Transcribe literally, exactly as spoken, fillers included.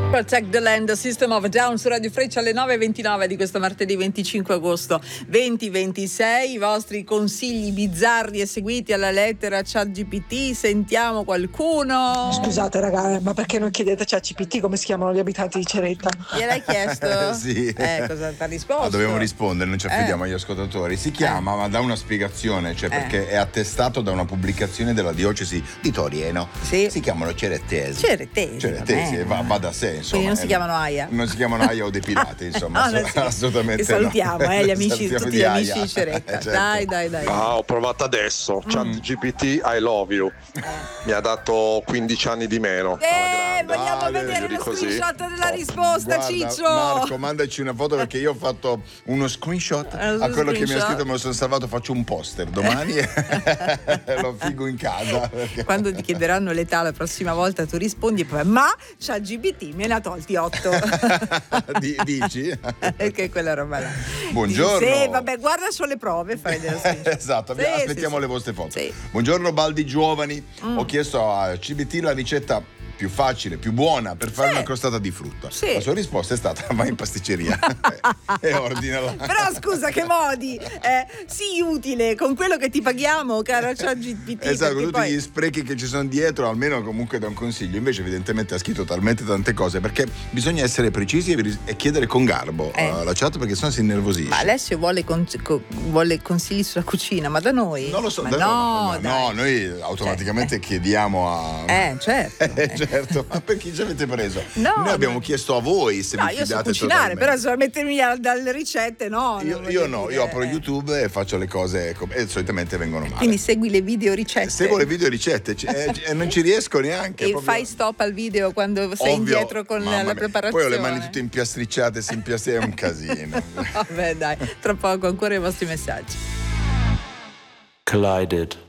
Protect the Land, System of a Down su Radio Freccia alle nove e ventinove di questo martedì venticinque agosto duemilaventisei. I vostri consigli bizzarri eseguiti alla lettera ChatGPT. Sentiamo qualcuno. Scusate raga, ma perché non chiedete a ChatGPT come si chiamano gli abitanti di Ceretta? Gliel'hai chiesto? Sì. Eh, cosa ti ha risposto? Ah, dobbiamo rispondere, non ci affidiamo eh. agli ascoltatori. Si chiama, eh. ma dà una spiegazione, cioè eh. perché è attestato da una pubblicazione della diocesi di Torieno. Sì. Si chiamano cerettesi. Cerettesi. Cerettesi, va, va da sé. Insomma, quindi non si eh, chiamano Aia. Non si chiamano Aia o depilati, insomma, no, so, assolutamente no. Salutiamo no. eh, gli amici, Salutiamo tutti di gli Aia. amici di Ceretta. Eh, certo. Dai, dai, dai. Ah, ho provato adesso. Mm. ChatGPT I love you. Eh. Mi ha dato quindici anni di meno. Eh, vogliamo Ah, vedere lo così. screenshot della risposta, Guarda, Ciccio. Marco, mandaci una foto perché io ho fatto uno screenshot Eh, a quello screenshot. che mi ha scritto, me lo sono salvato, faccio un poster domani e lo figo in casa. Perché... Quando ti chiederanno l'età la prossima volta tu rispondi e poi ma ChatGPT me ne ha tolti otto. Dici? Che quella roba là. Buongiorno. Sì, vabbè, guarda solo le prove, fai dello screenshot. Esatto, Sì, aspettiamo sì, le sì. vostre foto. Sì. Buongiorno Baldi giovani, Mm. ho chiesto a C B T la ricetta più facile, più buona per fare Sì. una crostata di frutta. Sì. La sua risposta è stata vai in pasticceria e ordinala. Però scusa, che modi eh, sii utile con quello che ti paghiamo, caro ChatGPT. Esatto, con perché tutti poi... gli sprechi che ci sono dietro, almeno comunque da un consiglio. Invece evidentemente ha scritto talmente tante cose, perché bisogna essere precisi e, e chiedere con garbo Eh. alla chat, perché sennò si innervosisce. Ma Alessio vuole, con- co- vuole consigli sulla cucina, ma da noi? Non lo so, ma da- no, no, no, dai. noi automaticamente Cioè, chiediamo a... Eh, certo. Eh, certo, ma per chi ci avete preso? No, noi abbiamo no. chiesto a voi se No, vi io so fidate cucinare, totalmente. però se mettermi a- dalle ricette, no. Io, non io voglio no, dire, io apro eh. YouTube e faccio le cose com- e solitamente vengono male. Quindi segui le video ricette. Seguo le video ricette c- e, e non ci riesco neanche. E proprio- fai stop al video quando sei Ovvio, indietro con mamma la mia. preparazione. Poi ho le mani tutte impiastricciate, si impiastricciano, è un casino. Vabbè, dai, tra poco ancora i vostri messaggi. Collided.